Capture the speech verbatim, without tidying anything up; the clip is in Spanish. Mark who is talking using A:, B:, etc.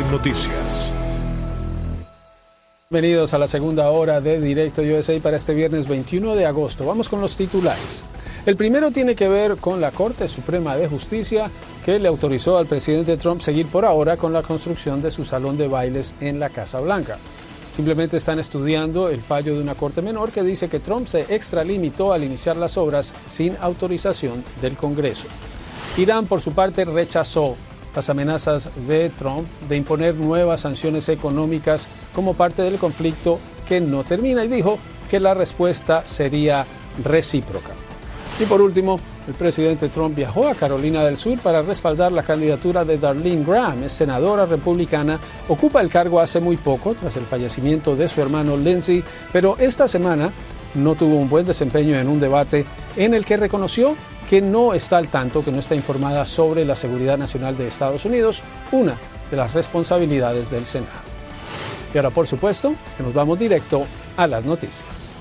A: en Noticias.
B: Bienvenidos a la segunda hora de Directo U S A para este viernes veintiuno de agosto. Vamos con los titulares. El primero tiene que ver con la Corte Suprema de Justicia, que le autorizó al presidente Trump seguir por ahora con la construcción de su salón de bailes en la Casa Blanca. Simplemente están estudiando el fallo de una corte menor que dice que Trump se extralimitó al iniciar las obras sin autorización del Congreso. Irán, por su parte, rechazó las amenazas de Trump de imponer nuevas sanciones económicas como parte del conflicto que no termina y dijo que la respuesta sería recíproca. Y por último, el presidente Trump viajó a Carolina del Sur para respaldar la candidatura de Darlene Graham, es senadora republicana, ocupa el cargo hace muy poco tras el fallecimiento de su hermano Lindsey, pero esta semana no tuvo un buen desempeño en un debate en el que reconoció que no está al tanto, que no está informada sobre la seguridad nacional de Estados Unidos, una de las responsabilidades del Senado. Y ahora, por supuesto, que nos vamos directo a las noticias.